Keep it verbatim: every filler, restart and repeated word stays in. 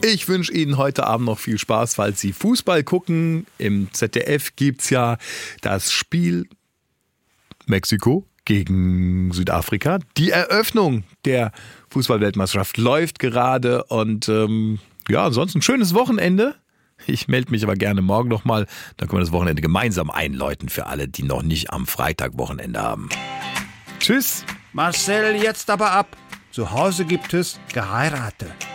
Ich wünsche Ihnen heute Abend noch viel Spaß, falls Sie Fußball gucken. Im Z D F gibt's ja das Spiel Mexiko gegen Südafrika. Die Eröffnung der Fußball-Weltmeisterschaft läuft gerade und ähm, ja, ansonsten ein schönes Wochenende. Ich melde mich aber gerne morgen nochmal, dann können wir das Wochenende gemeinsam einläuten für alle, die noch nicht am Freitag Wochenende haben. Tschüss. Marcel, jetzt aber ab. Zu Hause gibt es Geheirate.